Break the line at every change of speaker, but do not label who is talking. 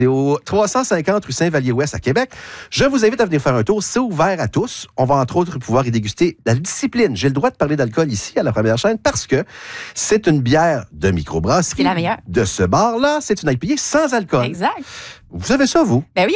C'est au 350 rue Saint-Vallier-Ouest à Québec. Je vous invite à venir faire un tour. C'est ouvert à tous. On va entre autres pouvoir y déguster la discipline. J'ai le droit de parler d'alcool ici à la première chaîne parce que c'est une bière de microbrasserie.
C'est la meilleure.
De ce bar-là, c'est une IPA sans alcool.
Exact.
Vous savez ça, vous?
Ben oui.